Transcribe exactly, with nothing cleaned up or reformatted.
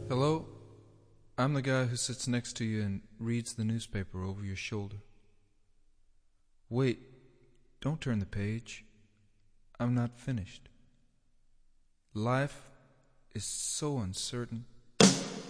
Hello? I'm the guy who sits next to you and reads the newspaper over your shoulder. Wait, don't turn the page. I'm not finished. Life is so uncertain.